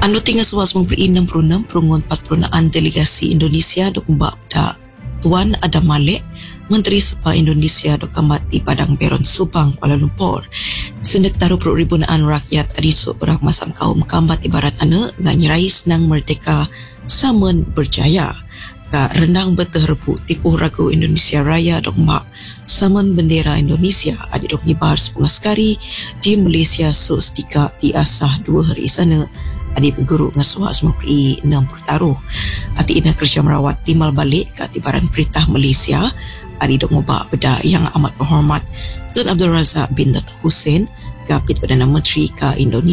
Anu tinggal suas memberi 66 perungun 40 delegasi Indonesia dok mbak da Tuan Adam Malik, Menteri Sepa Indonesia dok amat di Padang Beron Subang, Kuala Lumpur. Sendak taruh peribunaan rakyat adisuk berak masam kaum kambat ibarat anak nganyerai senang merdeka samen berjaya. Ka renang berterpu tipuh ragu Indonesia Raya dok mbak samen bendera Indonesia adik dok nyibar sepuluh askari di Malaysia sus tika di asah 2 hari sana. Adik guru ngasuak semua peri 6 pertaruh. Ati ina kerja merawat timal balik ke atibaran Perintah Malaysia. Adik dok ngubah beda yang amat berhormat Tun Abdul Razak bin Datuk Hussein, Kapit Perdana Menteri ke Indonesia.